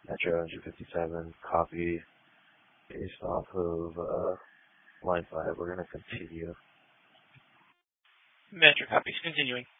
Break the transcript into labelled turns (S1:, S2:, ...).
S1: Metro 157, copy, based off of line 5. We're going to continue.
S2: Metro copies, continuing.